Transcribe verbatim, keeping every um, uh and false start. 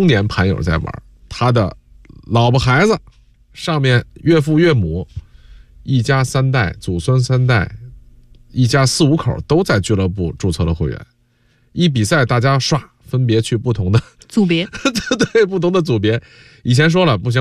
中年盘友在玩，他的老婆孩子，上面岳父岳母，一家三代，祖孙三代，一家四五口都在俱乐部注册了会员。一比赛，大家唰分别去不同的组别， 对，不同的组别。以前说了不行，